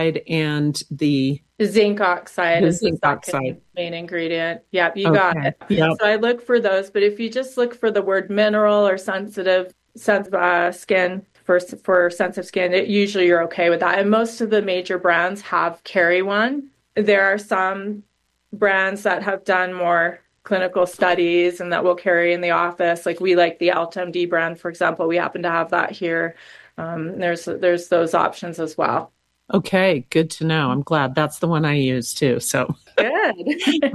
and the Zinc oxide is the zinc oxide. second main ingredient. Yep, you got Okay. it. Yep. So I look for those, but if you just look for the word mineral or sensitive skin for sensitive skin, usually you're okay with that. And most of the major brands have carry one. There are some brands that have done more clinical studies and that will carry in the office. Like we like the AltaMD brand, for example. We happen to have that here. There's those options as well. Okay, good to know. I'm glad that's the one I use too. So, Good.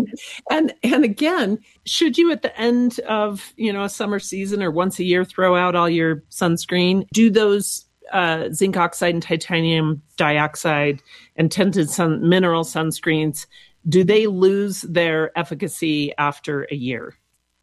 and again, should you at the end of a summer season or once a year throw out all your sunscreen? Do those zinc oxide and titanium dioxide and tinted mineral sunscreens, do they lose their efficacy after a year?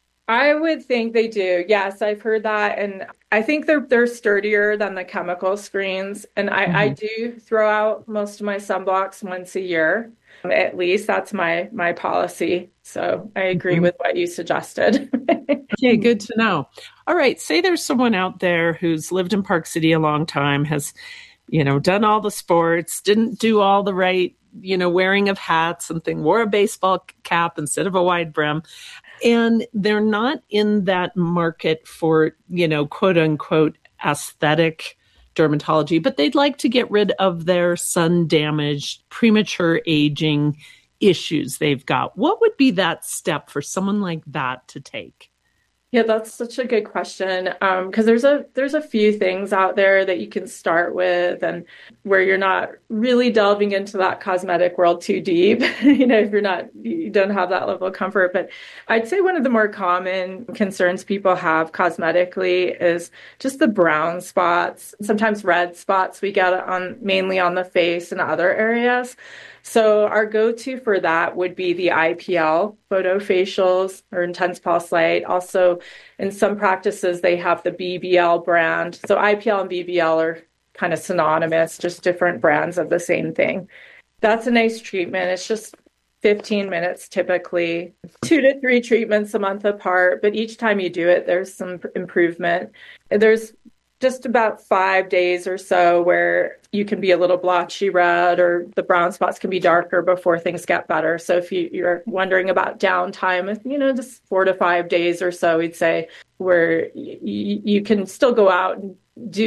I would think they do. Yes, I've heard that, and I think they're sturdier than the chemical screens. And I Mhm. do throw out most of my sunblocks once a year. At least that's my policy. So I agree Mhm. with what you suggested. Okay, good to know. All right, say there's someone out there who's lived in Park City a long time, has, done all the sports, didn't do all the right, wearing of hats, something, wore a baseball cap instead of a wide brim, and they're not in that market for, quote unquote, aesthetic dermatology, but they'd like to get rid of their sun damaged, premature aging issues they've got. What would be that step for someone like that to take? Yeah, that's such a good question. Because there's a few things out there that you can start with, and where you're not really delving into that cosmetic world too deep. If you don't have that level of comfort. But I'd say one of the more common concerns people have cosmetically is just the brown spots, sometimes red spots we get mainly on the face and other areas. So our go-to for that would be the IPL photofacials or intense pulse light. Also, in some practices, they have the BBL brand. So IPL and BBL are kind of synonymous, just different brands of the same thing. That's a nice treatment. It's just 15 minutes typically, 2 to 3 treatments a month apart, but each time you do it, there's some improvement. There's just about 5 days or so where you can be a little blotchy red or the brown spots can be darker before things get better. So if you're wondering about downtime, just 4 to 5 days or so, we'd say, where you can still go out and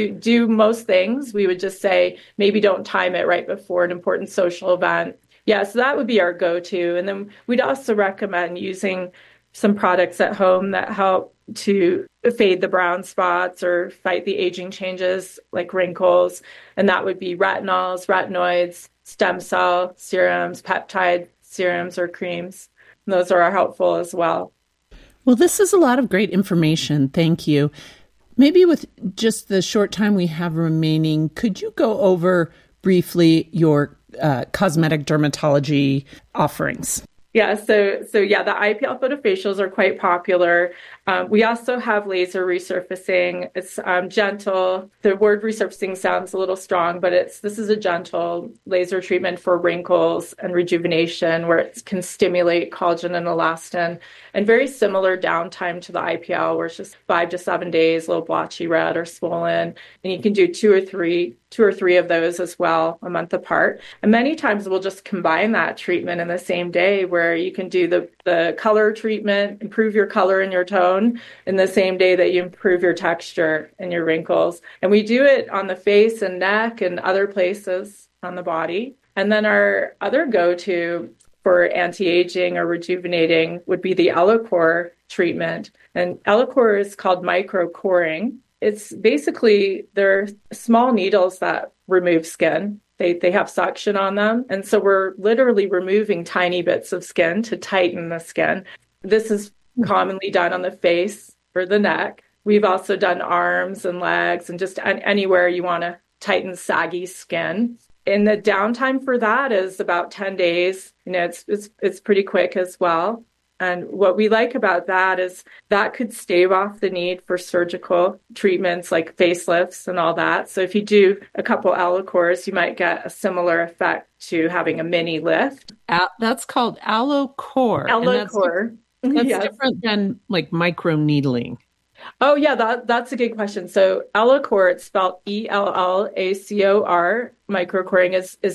do most things. We would just say maybe don't time it right before an important social event. Yeah, so that would be our go-to. And then we'd also recommend using some products at home that help to fade the brown spots or fight the aging changes like wrinkles. And that would be retinols, retinoids, stem cell serums, peptide serums or creams. And those are helpful as well. Well, this is a lot of great information. Thank you. Maybe with just the short time we have remaining, could you go over briefly your cosmetic dermatology offerings? Yeah, so yeah, the IPL photofacials are quite popular. We also have laser resurfacing. It's gentle. The word resurfacing sounds a little strong, but this is a gentle laser treatment for wrinkles and rejuvenation, where it can stimulate collagen and elastin, and very similar downtime to the IPL, where it's just 5 to 7 days, a little blotchy red or swollen, and you can do two or three of those as well, a month apart. And many times we'll just combine that treatment in the same day, where you can do the color treatment, improve your color and your tone in the same day that you improve your texture and your wrinkles. And we do it on the face and neck and other places on the body. And then our other go-to for anti-aging or rejuvenating would be the Ellacor treatment. And Ellacor is called microcoring. It's basically, they're small needles that remove skin. They have suction on them. And so we're literally removing tiny bits of skin to tighten the skin. This is commonly done on the face or the neck. We've also done arms and legs and just anywhere you want to tighten saggy skin. And the downtime for that is about 10 days. It's pretty quick as well. And what we like about that is that could stave off the need for surgical treatments like facelifts and all that. So if you do a couple Allacors, you might get a similar effect to having a mini lift. That's called Allocor. Allacor. That's Yes. different than like micro needling. Oh yeah, that's a good question. So Ellacor, it's spelled Ellacor. Microcoring is